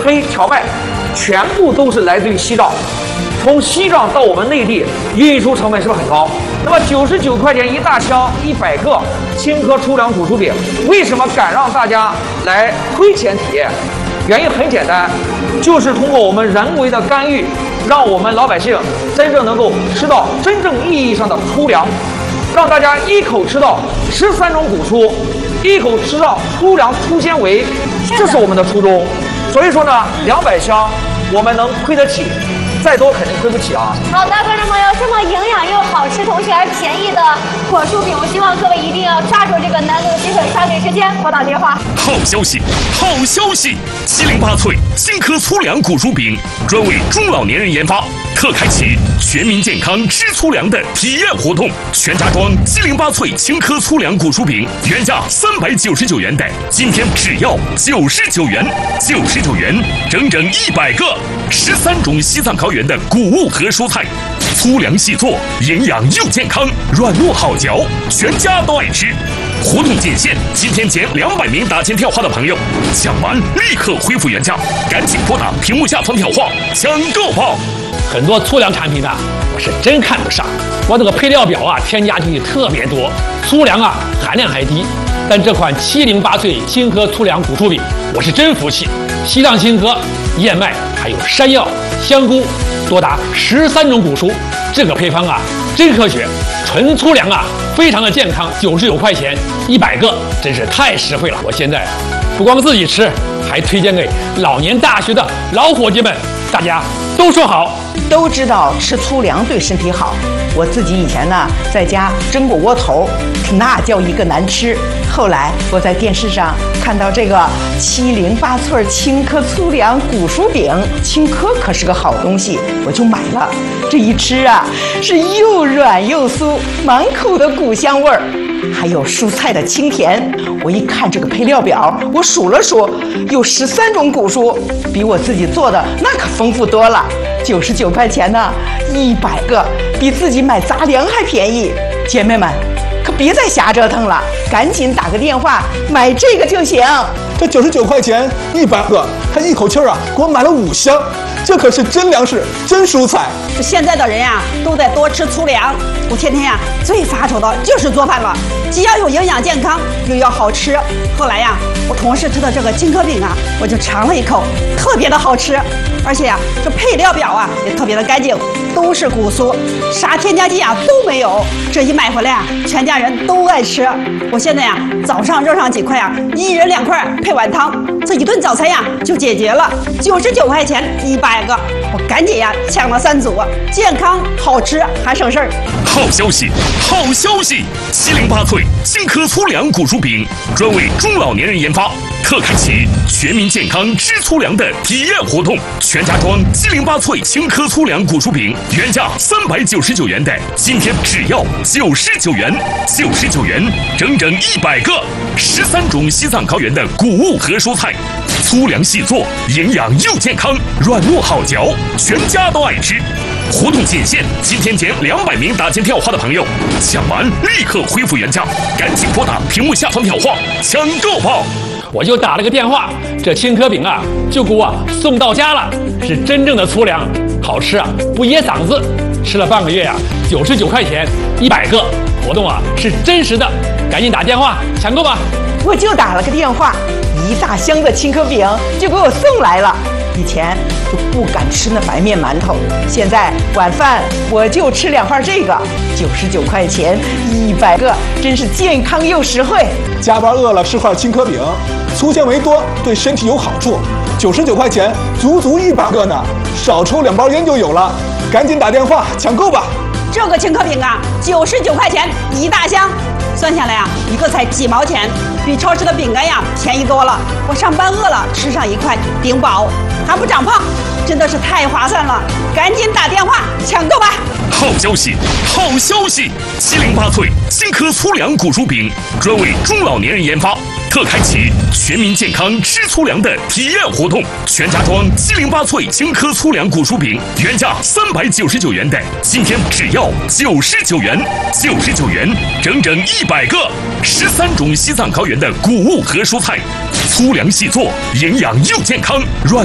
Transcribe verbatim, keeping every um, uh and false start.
黑荞麦，全部都是来自于西藏。从西藏到我们内地，运输成本是不是很高？那么九十九块钱一大箱一百个青稞粗粮古薯饼，为什么敢让大家来亏钱体验？原因很简单，就是通过我们人为的干预，让我们老百姓真正能够吃到真正意义上的粗粮，让大家一口吃到十三种谷粗，一口吃到粗粮粗纤维，这是我们的初衷。所以说呢，两百箱我们能亏得起。再多肯定亏不起啊！ 好的，观众朋友，这么营养又好吃，同时还便宜的果蔬饼，我希望各位一定要抓住这个难得的机会，抓紧时间拨打电话。 好消息，好消息！七零八脆青稞粗粮谷薯饼专为中老年人研发，特开启全民健康吃粗粮的体验活动。全家装七零八脆青稞粗粮谷薯饼原价三百九十九元的，今天只要九十九元，九十九元整整一百个，十三种西藏高原的谷物和蔬菜，粗粮细做，营养又健康，软糯好嚼，全家都爱吃。活动仅限今天前两百名打进电话的朋友，抢完立刻恢复原价，赶紧拨打屏幕下方电话抢购吧！ 很多粗粮产品呢，我是真看不上。我这个配料表啊，添加进去特别多，粗粮啊含量还低。但这款七零八脆青稞粗粮谷薯饼，我是真服气。西藏青稞、燕麦还有山药、香菇，多达十三种谷蔬，这个配方啊真科学，纯粗粮啊，非常的健康。九十九块钱一百个，真是太实惠了。我现在不光自己吃，还推荐给老年大学的老伙计们，大家都说好。 都知道吃粗粮对身体好，我自己以前呢在家蒸过窝头，那叫一个难吃。后来我在电视上看到这个七零八脆青稞粗粮谷薯饼，青稞可是个好东西，我就买了。这一吃啊，是又软又酥，满口的谷香味儿，还有蔬菜的清甜。我一看这个配料表，我数了数，有十三种谷蔬，比我自己做的那可丰富多了。九十九块钱呢，一百个，比自己买杂粮还便宜。姐妹们，可别再瞎折腾了，赶紧打个电话买这个就行。 这九十九块钱一百个，他一口气儿啊给我买了五箱，这可是真粮食，真蔬菜。 现在的人呀、啊，都在多吃粗粮。我天天呀、啊、最发愁的就是做饭了，既要有营养健康，又要好吃。后来呀，我同事吃的这个青稞饼啊，我就尝了一口，特别的好吃。而且呀、啊，这配料表啊也特别的干净，都是谷蔬，啥添加剂啊都没有。这一买回来啊，全家人都爱吃。我现在呀，早上热上几块啊，一人两块配碗汤，这一顿早餐呀就解决了。九十九块钱一百个，我赶紧呀抢了三组，健康好吃还省事儿。 好消息，好消息！七零八脆青稞粗粮谷薯饼专为中老年人研发，特开启全民健康吃粗粮的体验活动。全家装七零八脆青稞粗粮谷薯饼原价三百九十九元的，今天只要九十九元，九十九元整整一百个，十三种西藏高原的谷物和蔬菜，粗粮细做，营养又健康，软糯好嚼，全家都爱吃。活动仅限今天前两百名打进电话的朋友，抢完立刻恢复原价，赶紧拨打屏幕下方电话抢购吧！ 我就打了个电话，这青稞饼啊就给我送到家了，是真正的粗粮，好吃啊，不噎嗓子。吃了半个月啊，九十九块钱一百个，活动啊是真实的，赶紧打电话抢购吧！ 我就打了个电话，一大箱的青稞饼就给我送来了。以前就不敢吃那白面馒头，现在晚饭我就吃两块这个，九十九块钱一百个，真是健康又实惠。 加班饿了吃块青稞饼，粗纤维多，对身体有好处。九十九块钱，足足一百个呢，少抽两包烟就有了。赶紧打电话抢购吧！ 这个青稞饼啊，九十九块钱一大箱，算下来啊，一个才几毛钱，比超市的饼干呀便宜多了。我上班饿了，吃上一块顶饱，还不长胖，真的是太划算了！赶紧打电话抢购吧！ 好消息，好消息！七零八脆青稞粗粮谷薯饼专为中老年人研发，特开启全民健康吃粗粮的体验活动。全家装七零八脆青稞粗粮谷薯饼原价三百九十九元的，今天只要九十九元，九十九元整整一百个，十三种西藏高原的谷物和蔬菜，粗粮细做，营养又健康，软